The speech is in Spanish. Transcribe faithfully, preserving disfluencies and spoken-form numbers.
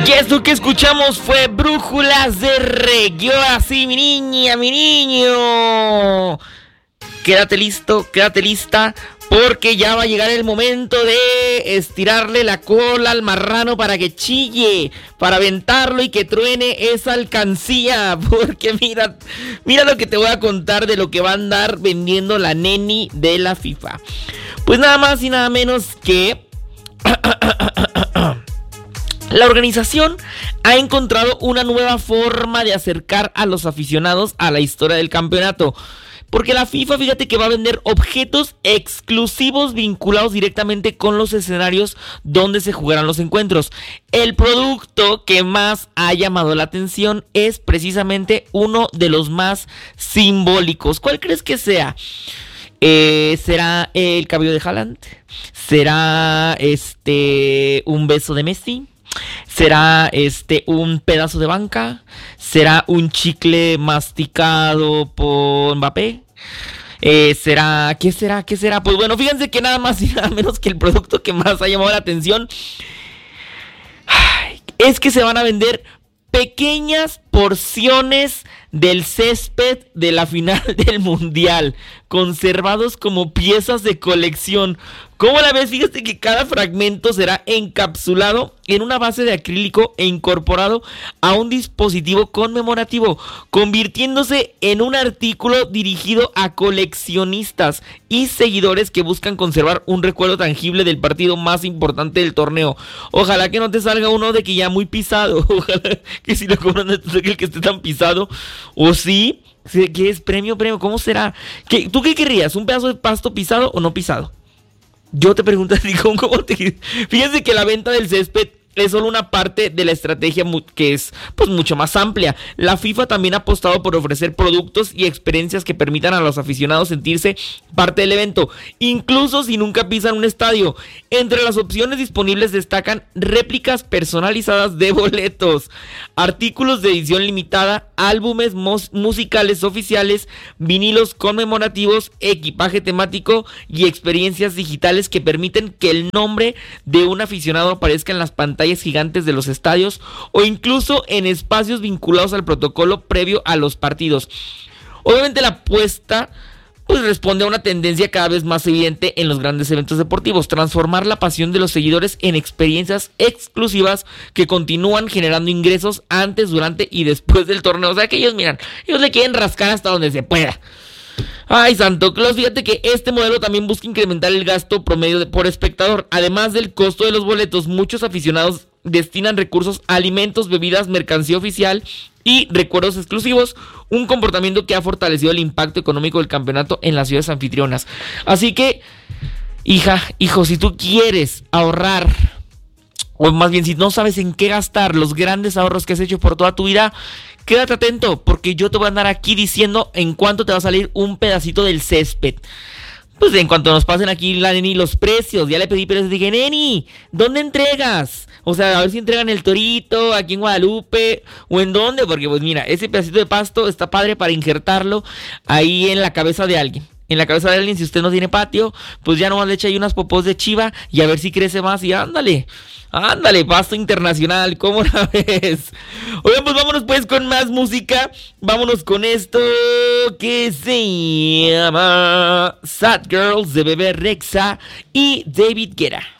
Y esto que escuchamos fue Brújulas de Reggae. Así, mi niña, mi niño. Quédate listo, quédate lista, porque ya va a llegar el momento de estirarle la cola al marrano para que chille, para aventarlo y que truene esa alcancía. Porque mira, mira lo que te voy a contar de lo que va a andar vendiendo la neni de la FIFA. Pues nada más y nada menos que la organización ha encontrado una nueva forma de acercar a los aficionados a la historia del campeonato. Porque la FIFA, fíjate que va a vender objetos exclusivos vinculados directamente con los escenarios donde se jugarán los encuentros. El producto que más ha llamado la atención es precisamente uno de los más simbólicos. ¿Cuál crees que sea? Eh, ¿Será el cabello de Haaland? ¿Será este un beso de Messi? ¿Será este un pedazo de banca? ¿Será un chicle masticado por Mbappé? Eh, ¿Será? ¿Qué será? ¿Qué será? Pues bueno, fíjense que nada más y nada menos que el producto que más ha llamado la atención ay, es que se van a vender pequeñas porciones del césped de la final del Mundial, conservados como piezas de colección. ¿Cómo la ves? Fíjate que cada fragmento será encapsulado en una base de acrílico e incorporado a un dispositivo conmemorativo, convirtiéndose en un artículo dirigido a coleccionistas y seguidores que buscan conservar un recuerdo tangible del partido más importante del torneo. Ojalá que no te salga uno de que ya muy pisado, ojalá que si lo compran el que esté tan pisado, o sí, ¿qué es? Premio, premio, ¿cómo será? ¿Qué, ¿Tú qué querrías? ¿Un pedazo de pasto pisado o no pisado? Yo te pregunto, ¿cómo, cómo te... Fíjense que la venta del césped es solo una parte de la estrategia que es pues mucho más amplia. La FIFA también ha apostado por ofrecer productos y experiencias que permitan a los aficionados sentirse parte del evento, incluso si nunca pisan un estadio. Entre las opciones disponibles destacan réplicas personalizadas de boletos, artículos de edición limitada, álbumes mus- musicales oficiales, vinilos conmemorativos, equipaje temático y experiencias digitales que permiten que el nombre de un aficionado aparezca en las pantallas gigantes de los estadios o incluso en espacios vinculados al protocolo previo a los partidos. Obviamente la apuesta pues responde a una tendencia cada vez más evidente en los grandes eventos deportivos: transformar la pasión de los seguidores en experiencias exclusivas que continúan generando ingresos antes, durante y después del torneo. O sea que ellos, miran, ellos le quieren rascar hasta donde se pueda. Ay, Santo Claus, fíjate que este modelo también busca incrementar el gasto promedio de, por espectador. Además del costo de los boletos, muchos aficionados destinan recursos a alimentos, bebidas, mercancía oficial y recuerdos exclusivos, un comportamiento que ha fortalecido el impacto económico del campeonato en las ciudades anfitrionas. Así que, hija, hijo, si tú quieres ahorrar, o más bien si no sabes en qué gastar los grandes ahorros que has hecho por toda tu vida, quédate atento, porque yo te voy a andar aquí diciendo en cuánto te va a salir un pedacito del césped. Pues en cuanto nos pasen aquí la neni los precios, ya le pedí precios, dije, neni, ¿dónde entregas? O sea, a ver si entregan el Torito, aquí en Guadalupe, o en dónde, porque pues mira, ese pedacito de pasto está padre para injertarlo ahí en la cabeza de alguien. En la cabeza de alguien, si usted no tiene patio, pues ya nomás le echa ahí unas popós de chiva y a ver si crece más y ándale, ándale, pasto internacional, ¿cómo la ves? Oigan, pues vámonos pues con más música, vámonos con esto que se llama Sad Girls de Bebe Rexha y David Guetta.